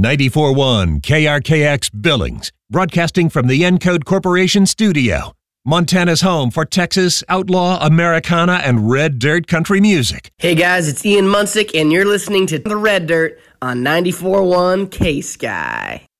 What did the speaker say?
94.1 KRKX Billings, broadcasting from the Encode Corporation studio. Montana's home for Texas, outlaw, Americana, and red dirt country music. Hey guys, it's Ian Munsick, and you're listening to The Red Dirt on 94.1 K-Sky.